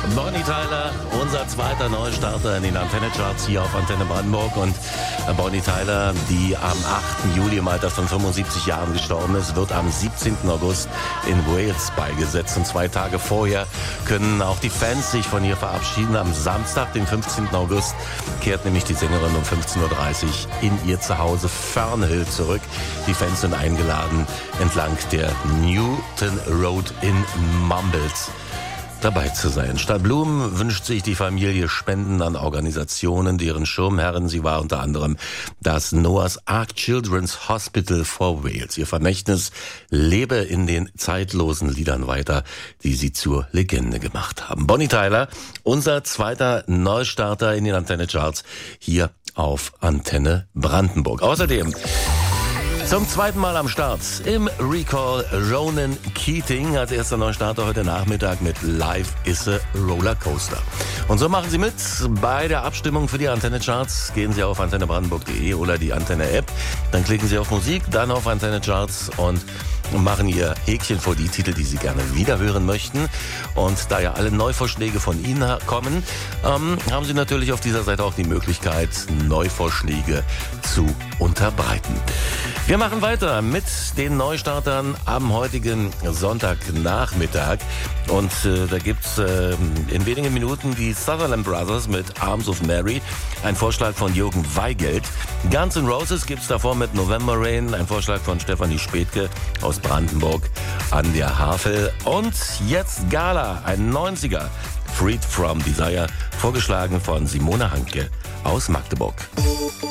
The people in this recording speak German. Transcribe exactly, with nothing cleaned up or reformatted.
Bonnie Tyler, unser zweiter Neustarter in den Antenne-Charts hier auf Antenne Brandenburg. Und Bonnie Tyler, die am achten Juli im Alter von fünfundsiebzig Jahren gestorben ist, wird am siebzehnten August in Wales beigesetzt. Und zwei Tage vorher können auch die Fans sich von ihr verabschieden. Am Samstag, den fünfzehnten August, kehrt nämlich die Sängerin um fünfzehn Uhr dreißig in ihr Zuhause Fernhill zurück. Die Fans sind eingeladen, entlang der Newton Road in Mumbles dabei zu sein. Statt Blumen wünscht sich die Familie Spenden an Organisationen, deren Schirmherrin sie war, unter anderem das Noah's Ark Children's Hospital for Wales. Ihr Vermächtnis lebe in den zeitlosen Liedern weiter, die sie zur Legende gemacht haben. Bonnie Tyler, unser zweiter Neustarter in den Antenne-Charts hier auf Antenne Brandenburg. Außerdem zum zweiten Mal am Start im Recall Ronan Keating als erster Neustarter heute Nachmittag mit Life is a Rollercoaster. Und so machen Sie mit bei der Abstimmung für die Antenne-Charts. Gehen Sie auf antenne brandenburg punkt de oder die Antenne-App. Dann klicken Sie auf Musik, dann auf Antenne-Charts und machen Ihr Häkchen vor die Titel, die Sie gerne wiederhören möchten. Und da ja alle Neuvorschläge von Ihnen kommen, ähm, haben Sie natürlich auf dieser Seite auch die Möglichkeit, Neuvorschläge zu unterbreiten. Wir machen weiter mit den Neustartern am heutigen Sonntagnachmittag. Und äh, da gibt's äh, in wenigen Minuten die Sutherland Brothers mit Arms of Mary, ein Vorschlag von Jürgen Weigelt. Guns N' Roses gibt's davor mit November Rain, ein Vorschlag von Stefanie Spätke aus Brandenburg an der Havel. Und jetzt Gala, ein neunziger, Freed from Desire, vorgeschlagen von Simone Hanke aus Magdeburg.